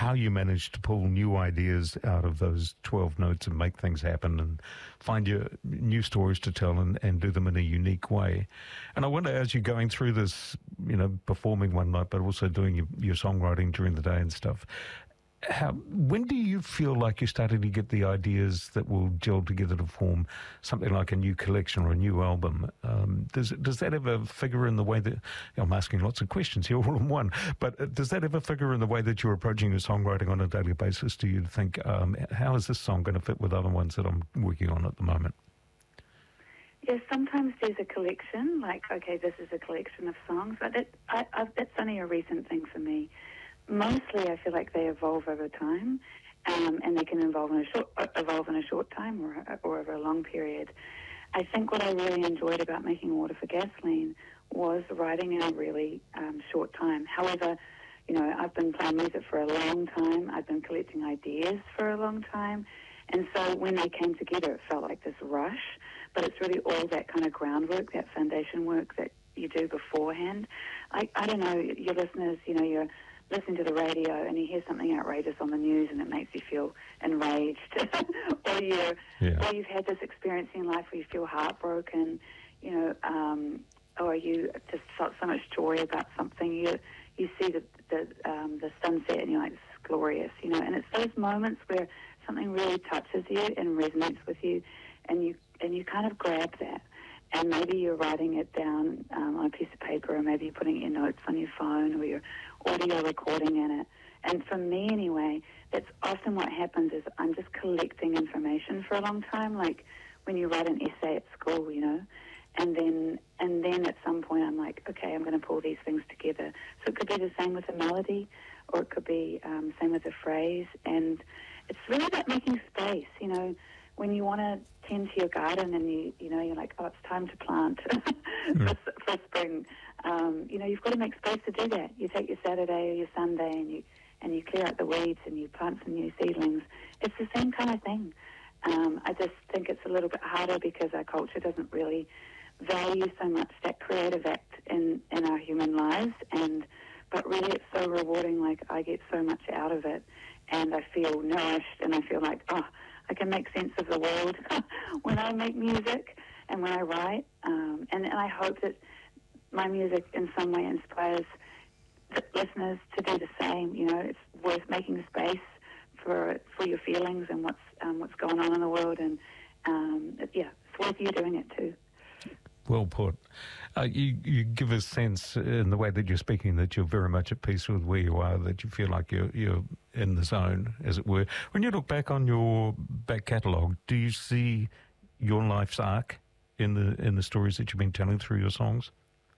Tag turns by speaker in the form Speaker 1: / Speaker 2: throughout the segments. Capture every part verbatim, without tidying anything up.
Speaker 1: how you manage to pull new ideas out of those twelve notes and make things happen and find your new stories to tell and, and do them in a unique way. And I wonder, as you're going through this, you know, performing one night, but also doing your, your songwriting during the day and stuff, How, when do you feel like you're starting to get the ideas that will gel together to form something like a new collection or a new album? Um, does does that ever figure in the way that, I'm asking lots of questions here all in one, but does that ever figure in the way that you're approaching your songwriting on a daily basis? Do you think, um, how is this song going to fit with other ones that I'm working on at the moment?
Speaker 2: Yes, sometimes there's a collection, like, okay, this is a collection of songs, but that, I, I, that's only a recent thing for me. Mostly, I feel like they evolve over time, um, and they can evolve in a short, evolve in a short time or, or over a long period. I think what I really enjoyed about making Water for Gasoline was writing in a really um, short time. However, you know, I've been playing music for a long time. I've been collecting ideas for a long time, and so when they came together, it felt like this rush. But it's really all that kind of groundwork, that foundation work that you do beforehand. I, I don't know, your listeners, you know, you're listening to the radio and you hear something outrageous on the news and it makes you feel enraged, or you yeah. or you've had this experience in life where you feel heartbroken, you know, um, or you just felt so much joy about something. You you see the the, um, the sunset and you're like, this is glorious, you know. And it's those moments where something really touches you and resonates with you, and you and you kind of grab that. And maybe you're writing it down um, on a piece of paper, or maybe you're putting your notes on your phone, or you're audio recording in it. And for me anyway, that's often what happens is I'm just collecting information for a long time, like when you write an essay at school, you know, and then and then at some point I'm like, okay, I'm going to pull these things together. So it could be the same with a melody, or it could be um, same with a phrase. And it's really about making space, you know. When you want to tend to your garden and you, you know, you're like, oh, it's time to plant
Speaker 1: mm.
Speaker 2: for, for spring. Um, you know, you've got to make space to do that. You take your Saturday or your Sunday and you and you clear out the weeds and you plant some new seedlings. It's the same kind of thing. Um, I just think it's a little bit harder because our culture doesn't really value so much that creative act in, in our human lives. And but really, it's so rewarding. Like, I get so much out of it, and I feel nourished, and I feel like, oh, I can make sense of the world when I make music and when I write. Um, and, and I hope that my music in some way inspires the listeners to do the same. You know, it's worth making space for for your feelings and what's um, what's going on in the world. And, um, it, yeah, it's worth you doing it too.
Speaker 1: Well put. Uh, you, you give a sense in the way that you're speaking that you're very much at peace with where you are, that you feel like you're, you're in the zone, as it were. When you look back on your back catalogue, do you see your life's arc in the in the stories that you've been telling through your songs?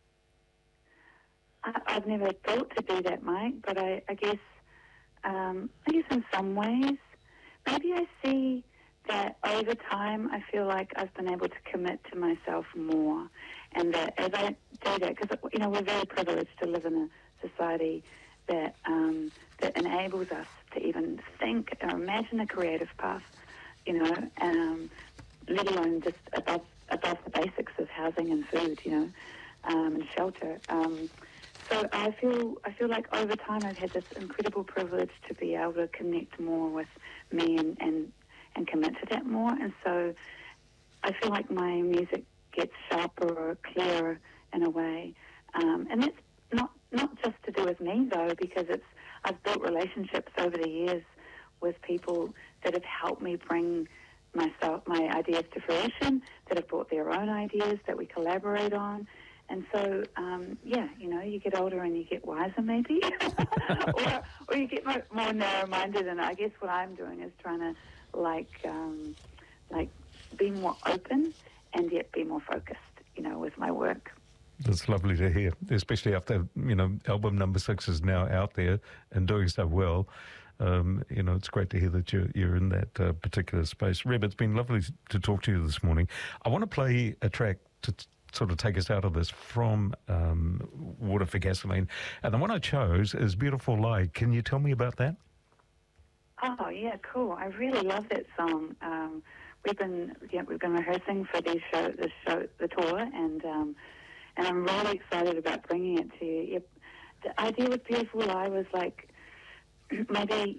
Speaker 2: I, I've never thought to do that, Mike, but I, I guess um, I guess in some ways, maybe I see that over time I feel like I've been able to commit to myself more, and that as I do that, because, you know, we're very privileged to live in a society that um, that enables us to even think or imagine a creative path, you know, um, let alone just above above the basics of housing and food, you know, um, and shelter. Um, so I feel I feel like over time I've had this incredible privilege to be able to connect more with me and, and and commit to that more. And so I feel like my music gets sharper or clearer in a way. Um, and that's not not just to do with me, though, because it's I've built relationships over the years with people that have helped me bring myself, my ideas to fruition, that have brought their own ideas that we collaborate on. And so, um, yeah, you know, you get older and you get wiser, maybe, or, or you get more, more narrow-minded. And I guess what I'm doing is trying to, like, um, like, be more open and yet be more focused, you know, with my work.
Speaker 1: That's lovely to hear, especially after, you know, album number six is now out there and doing so well. Um, you know, it's great to hear that you're, you're in that uh, particular space. Reb, it's been lovely to talk to you this morning. I want to play a track to t- sort of take us out of this from um, Water for Gasoline. And the one I chose is Beautiful Lie. Can you tell me about that?
Speaker 2: Oh, yeah, cool. I really love that song. Um, we've been yeah, we've been rehearsing for these show, the show, the tour, and um, and I'm really excited about bringing it to you. Yep. The idea with Beautiful Lie was like, maybe